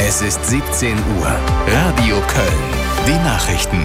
Es ist 17 Uhr. Radio Köln. Die Nachrichten.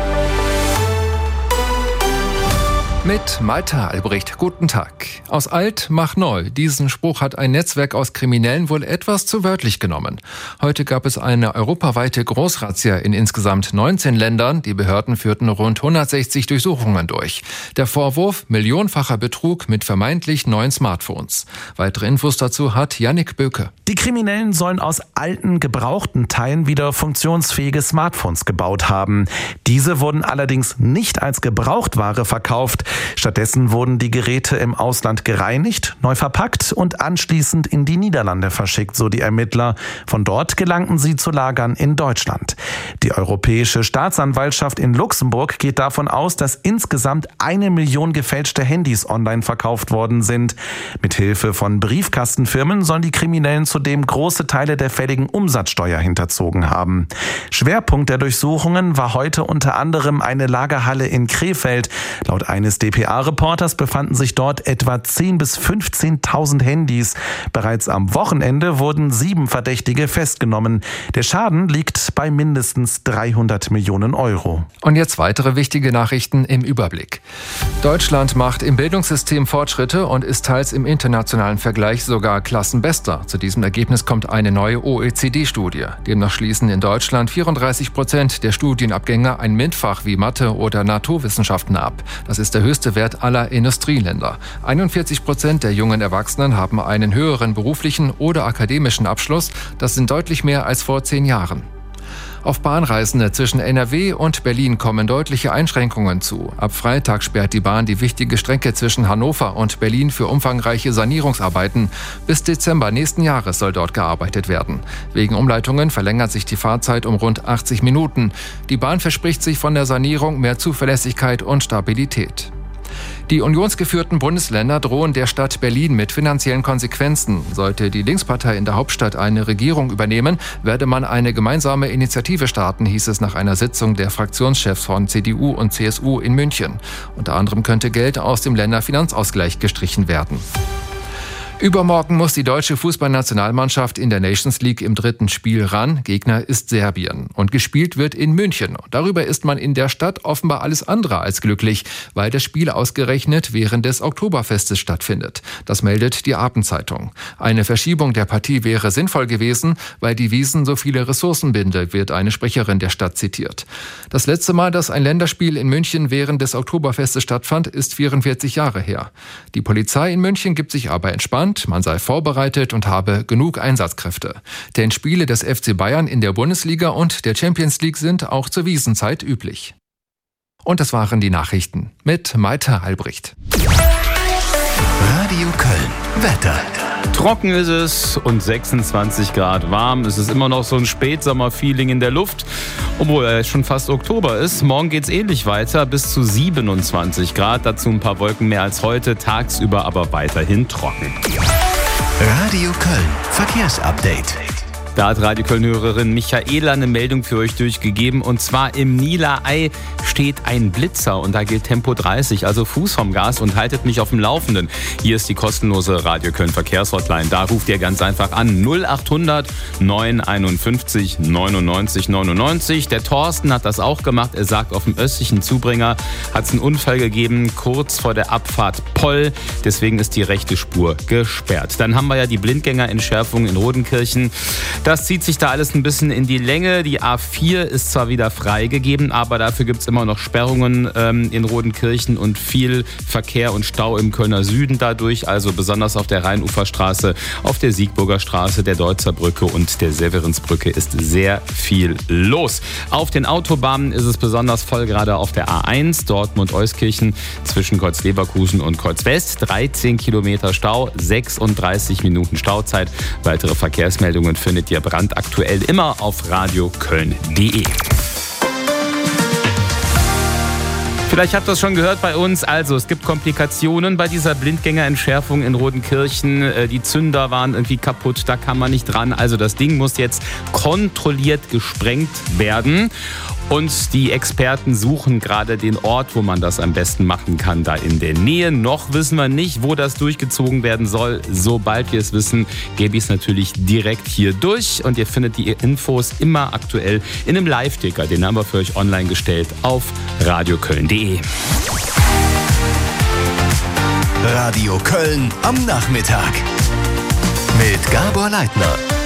Mit Malte Albrecht. Guten Tag. Aus alt mach neu. Diesen Spruch hat ein Netzwerk aus Kriminellen wohl etwas zu wörtlich genommen. Heute gab es eine europaweite Großrazzia in insgesamt 19 Ländern. Die Behörden führten rund 160 Durchsuchungen durch. Der Vorwurf: millionenfacher Betrug mit vermeintlich neuen Smartphones. Weitere Infos dazu hat Yannick Böke. Die Kriminellen sollen aus alten, gebrauchten Teilen wieder funktionsfähige Smartphones gebaut haben. Diese wurden allerdings nicht als Gebrauchtware verkauft. Stattdessen wurden die Geräte im Ausland gereinigt, neu verpackt und anschließend in die Niederlande verschickt, so die Ermittler. Von dort gelangten sie zu Lagern in Deutschland. Die Europäische Staatsanwaltschaft in Luxemburg geht davon aus, dass insgesamt 1 Million gefälschte Handys online verkauft worden sind. Mithilfe von Briefkastenfirmen sollen die Kriminellen zudem große Teile der fälligen Umsatzsteuer hinterzogen haben. Schwerpunkt der Durchsuchungen war heute unter anderem eine Lagerhalle in Krefeld. Laut eines dpa-Reporters befanden sich dort etwa 10.000 bis 15.000 Handys. Bereits am Wochenende wurden 7 Verdächtige festgenommen. Der Schaden liegt bei mindestens 300 Millionen Euro. Und jetzt weitere wichtige Nachrichten im Überblick. Deutschland macht im Bildungssystem Fortschritte und ist teils im internationalen Vergleich sogar Klassenbester. Zu diesem Ergebnis kommt eine neue OECD-Studie. Demnach schließen in Deutschland 34% der Studienabgänger ein MINT-Fach wie Mathe oder Naturwissenschaften ab. Das ist der höchste Wert aller Industrieländer. 41% der jungen Erwachsenen haben einen höheren beruflichen oder akademischen Abschluss. Das sind deutlich mehr als vor 10 Jahren. Auf Bahnreisende zwischen NRW und Berlin kommen deutliche Einschränkungen zu. Ab Freitag sperrt die Bahn die wichtige Strecke zwischen Hannover und Berlin für umfangreiche Sanierungsarbeiten. Bis Dezember nächsten Jahres soll dort gearbeitet werden. Wegen Umleitungen verlängert sich die Fahrzeit um rund 80 Minuten. Die Bahn verspricht sich von der Sanierung mehr Zuverlässigkeit und Stabilität. Die unionsgeführten Bundesländer drohen der Stadt Berlin mit finanziellen Konsequenzen. Sollte die Linkspartei in der Hauptstadt eine Regierung übernehmen, werde man eine gemeinsame Initiative starten, hieß es nach einer Sitzung der Fraktionschefs von CDU und CSU in München. Unter anderem könnte Geld aus dem Länderfinanzausgleich gestrichen werden. Übermorgen muss die deutsche Fußballnationalmannschaft in der Nations League im 3. Spiel ran. Gegner ist Serbien. Und gespielt wird in München. Darüber ist man in der Stadt offenbar alles andere als glücklich, weil das Spiel ausgerechnet während des Oktoberfestes stattfindet. Das meldet die Abendzeitung. Eine Verschiebung der Partie wäre sinnvoll gewesen, weil die Wiesn so viele Ressourcen bindet, wird eine Sprecherin der Stadt zitiert. Das letzte Mal, dass ein Länderspiel in München während des Oktoberfestes stattfand, ist 44 Jahre her. Die Polizei in München gibt sich aber entspannt. Man sei vorbereitet und habe genug Einsatzkräfte. Denn Spiele des FC Bayern in der Bundesliga und der Champions League sind auch zur Wiesenzeit üblich. Und das waren die Nachrichten mit Malte Albrecht. Radio Köln. Wetter. Trocken ist es und 26 Grad warm. Es ist immer noch so ein Spätsommer-Feeling in der Luft, obwohl es schon fast Oktober ist. Morgen geht's ähnlich weiter, bis zu 27 Grad. Dazu ein paar Wolken mehr als heute, tagsüber aber weiterhin trocken. Radio Köln. Verkehrsupdate. Da hat Radio Köln-Hörerin Michaela eine Meldung für euch durchgegeben. Und zwar im Niederei steht ein Blitzer und da gilt Tempo 30, also Fuß vom Gas und haltet mich auf dem Laufenden. Hier ist die kostenlose Radio Köln Verkehrshotline. Da ruft ihr ganz einfach an 0800 951 99 99. Der Thorsten hat das auch gemacht. Er sagt, auf dem östlichen Zubringer hat es einen Unfall gegeben, kurz vor der Abfahrt Poll. Deswegen ist die rechte Spur gesperrt. Dann haben wir ja die Blindgängerentschärfung in Rodenkirchen. Das zieht sich da alles ein bisschen in die Länge. Die A4 ist zwar wieder freigegeben, aber dafür gibt es immer noch Sperrungen in Rodenkirchen und viel Verkehr und Stau im Kölner Süden dadurch. Also besonders auf der Rheinuferstraße, auf der Siegburger Straße, der Deutzer Brücke und der Severinsbrücke ist sehr viel los. Auf den Autobahnen ist es besonders voll, gerade auf der A1 Dortmund-Euskirchen zwischen Kreuz-Leverkusen und Kreuz-West. 13 Kilometer Stau, 36 Minuten Stauzeit. Weitere Verkehrsmeldungen findet ihr brandaktuell immer auf radioköln.de. Vielleicht habt ihr es schon gehört bei uns. Also, es gibt Komplikationen bei dieser Blindgängerentschärfung in Rodenkirchen. Die Zünder waren irgendwie kaputt, da kann man nicht dran. Also, das Ding muss jetzt kontrolliert gesprengt werden. Und die Experten suchen gerade den Ort, wo man das am besten machen kann, da in der Nähe. Noch wissen wir nicht, wo das durchgezogen werden soll. Sobald wir es wissen, gebe ich es natürlich direkt hier durch. Und ihr findet die Infos immer aktuell in einem Live-Ticker. Den haben wir für euch online gestellt auf radioköln.de. Radio Köln am Nachmittag mit Gabor Leitner.